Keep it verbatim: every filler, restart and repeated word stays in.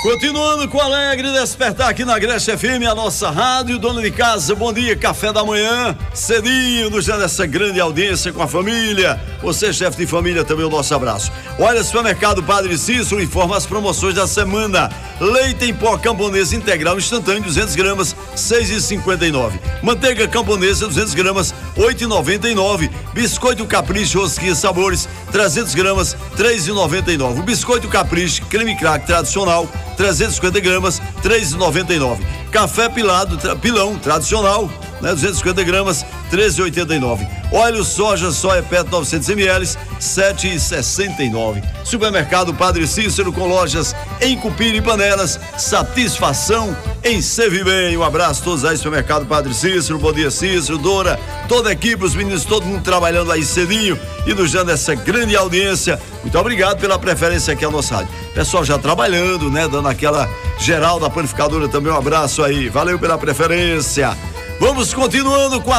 Continuando com o Alegre Despertar aqui na Agreste F M, a nossa rádio, dona de casa, bom dia, café da manhã, cedinho, nos dando essa grande audiência com a família. Você, chefe de família, também o nosso abraço. Olha, supermercado Padre Cícero informa as promoções da semana. Leite em pó camponesa integral instantâneo, duzentas gramas, seis reais e cinquenta e nove centavos. Manteiga camponesa, duzentas gramas, oito reais e noventa e nove centavos. Biscoito Capricho, rosquinha sabores, trezentas gramas, três reais e noventa e nove centavos. O biscoito Capricho, creme crack tradicional, trezentas e cinquenta gramas, três reais e noventa e nove centavos. Café pilado, tra, pilão tradicional, né, duzentas e cinquenta gramas, treze reais e oitenta e nove centavos. Óleo soja, soia pet novecentos mililitros, sete reais e sessenta e nove centavos. Supermercado Padre Cícero com lojas em Cupira e Panelas, satisfação em Servir Bem. Um abraço a todos aí, Supermercado Padre Cícero, bom dia Cícero, Dora, toda a equipe, os meninos, todo mundo trabalhando aí cedinho e nos dando essa grande audiência. Muito obrigado pela preferência aqui ao nosso rádio. Pessoal já trabalhando, né, dando aquela geral da panificadora também, um abraço aí, valeu pela preferência. Vamos continuando com a